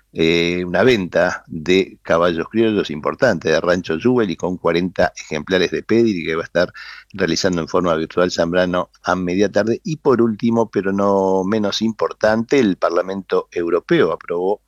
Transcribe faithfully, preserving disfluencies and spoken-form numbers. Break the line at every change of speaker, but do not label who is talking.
eh, una venta de caballos criollos importante de Rancho Jewel y con cuarenta ejemplares de Pedigree que va a estar realizando en forma virtual Zambrano a media tarde. Y por último, pero no menos importante, el Parlamento Europeo aprobó